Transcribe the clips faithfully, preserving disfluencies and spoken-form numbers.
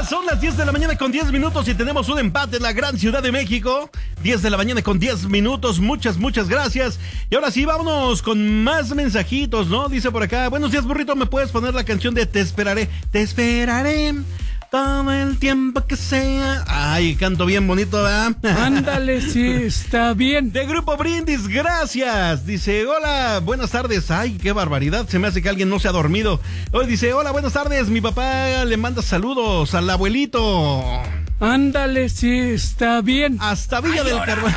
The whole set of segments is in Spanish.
Son las diez de la mañana con diez minutos y tenemos un empate en la gran Ciudad de México. diez de la mañana con diez minutos. Muchas, muchas gracias. Y ahora sí, vámonos con más mensajitos, ¿no? Dice por acá, buenos días, burrito, ¿me puedes poner la canción de Te esperaré? Te esperaré todo el tiempo que sea. Ay, canto bien bonito, ¿verdad? Ándale, sí, está bien. De Grupo Brindis, gracias. Dice, hola, buenas tardes. Ay, qué barbaridad, se me hace que alguien no se ha dormido. Hoy dice, hola, buenas tardes, mi papá le manda saludos al abuelito. Ándale, sí, está bien. Hasta Villa Ay, del Carmen.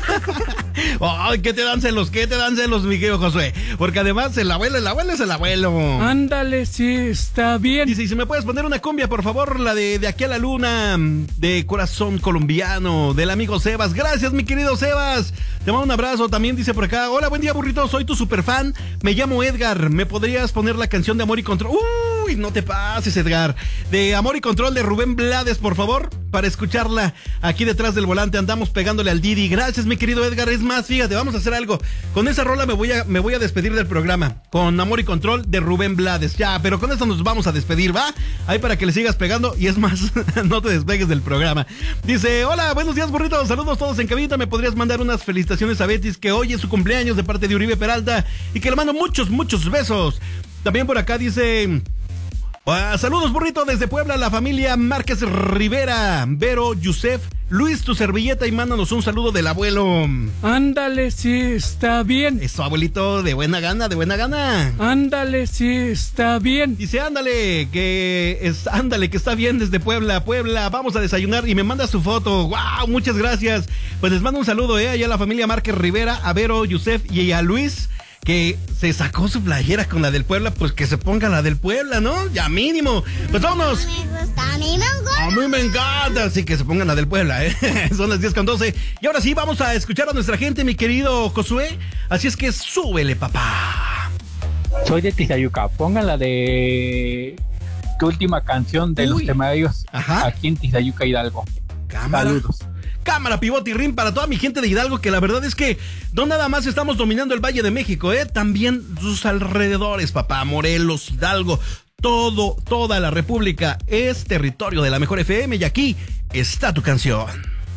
Ay, ¿qué te dan celos? ¿Qué te dan celos, mi querido Josué? Porque además el abuelo, el abuelo es el abuelo. Ándale, sí, está bien. Dice, ¿y si me puedes poner una cumbia, por favor? La de De aquí a la luna, de Corazón Colombiano, del amigo Sebas. Gracias, mi querido Sebas. Te mando un abrazo. También dice por acá, hola, buen día, burrito, soy tu superfan. Me llamo Edgar. ¿Me podrías poner la canción de Amor y Control? Uy, no te pases, Edgar. De Amor y Control de Rubén Blades, por favor, para escucharla aquí detrás del volante. Andamos pegándole al Didi. Gracias, mi querido Edgar. Es más, fíjate, vamos a hacer algo. Con esa rola me voy a, me voy a despedir del programa. Con Amor y Control de Rubén Blades. Ya, pero con esto nos vamos a despedir, ¿va? Ahí para que le sigas pegando. Y es más, no te despegues del programa. Dice, hola, buenos días, burritos. Saludos todos en cabina. ¿Me podrías mandar unas felicitaciones a Betis, que hoy es su cumpleaños, de parte de Uribe Peralta? Y que le mando muchos, muchos besos. También por acá dice... Uh, saludos, burrito, desde Puebla, la familia Márquez Rivera, Vero, Yusef, Luis, tu servilleta, y mándanos un saludo del abuelo. Ándale, sí, está bien. Eso, abuelito, de buena gana, de buena gana. Ándale, sí, está bien. Dice, ándale, que es, ándale, que está bien desde Puebla, Puebla, vamos a desayunar, y me manda su foto. Wow, muchas gracias. Pues les mando un saludo, eh, allá a la familia Márquez Rivera, a Vero, Yusef y a Luis, que se sacó su playera con la del Puebla, pues que se ponga la del Puebla, ¿no? Ya mínimo. Pues vámonos. A mí me encanta. A mí me encanta. Así que se pongan la del Puebla, ¿eh? Son las diez con doce. Y ahora sí, vamos a escuchar a nuestra gente, mi querido Josué. Así es que súbele, papá. Soy de Tizayuca. Pongan la de tu última canción de Uy. Los Temerarios. Ajá. Aquí en Tizayuca, Hidalgo. Cámara. Saludos. Cámara, pivote y rin para toda mi gente de Hidalgo, que la verdad es que no nada más estamos dominando el Valle de México, eh, también sus alrededores, papá, Morelos, Hidalgo, todo, toda la República es territorio de la mejor F M, y aquí está tu canción.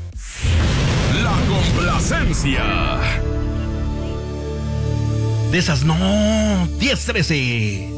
La complacencia. De esas no, diez trece.